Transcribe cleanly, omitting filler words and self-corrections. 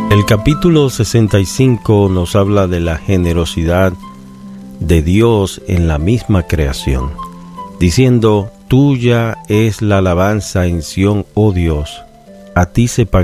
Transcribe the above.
El capítulo 65 nos habla de la generosidad de Dios en la misma creación, diciendo: tuya es la alabanza en Sión, oh Dios, a ti se pagará